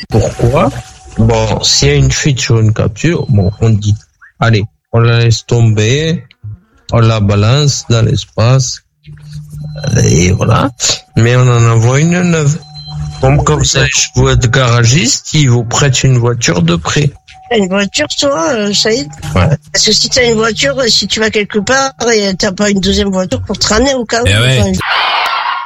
Pourquoi? Bon, s'il y a une fuite sur une capture, bon, on dit, allez, on la laisse tomber, on la balance dans l'espace, et voilà. Mais on en envoie une neuve. Comme ça, je vous êtes garagiste, il vous prête une voiture de prêt. Une voiture, toi, Saïd? Ouais. Parce que si t'as une voiture, si tu vas quelque part et t'as pas une deuxième voiture pour te ramener au cas où. Eh ouais.